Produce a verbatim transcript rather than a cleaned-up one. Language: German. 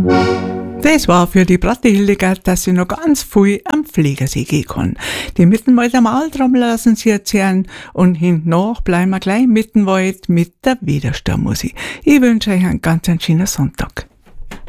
Das war für die Bratte Hildegard, dass sie noch ganz viel am Pflegersee gehen kann. Die Mittenwald am Altram lassen sie erzählen und hintennach bleiben wir gleich Mittenwald mit der Wiedersturmmusik. Ich wünsche euch einen ganz schönen Sonntag.